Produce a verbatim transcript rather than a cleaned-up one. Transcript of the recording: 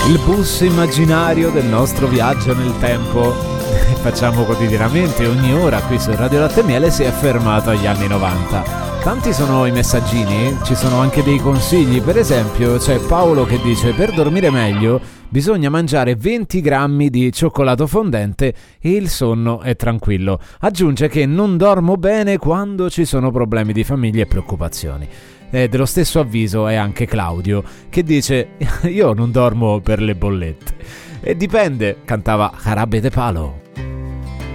Il bus immaginario del nostro viaggio nel tempo che facciamo quotidianamente ogni ora qui su Radio Latte e Miele si è fermato agli anni novanta. Tanti sono i messaggini, ci sono anche dei consigli. Per esempio c'è Paolo che dice: per dormire meglio bisogna mangiare venti grammi di cioccolato fondente e il sonno è tranquillo. Aggiunge che non dormo bene quando ci sono problemi di famiglia e preoccupazioni. E dello stesso avviso è anche Claudio che dice: io non dormo per le bollette. E dipende, cantava Jarabe de Palo.